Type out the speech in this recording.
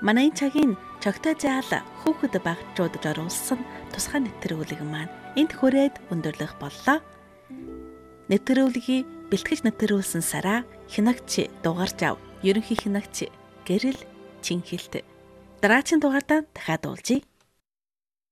Манай цагийн чогтой заал хүүхэд багчуудад оруулсан тусгай нэвтрүүлэг маань энд хүрээд өндөрлөх боллоо. Нэвтрүүлгийг бэлтгэж нэвтрүүлсэн Сара хянагч дугаарч ав. Ерөнхий хянагч Гэрэл Чинхэлт. Дараагийн дугаартаа дахиад уулзъя.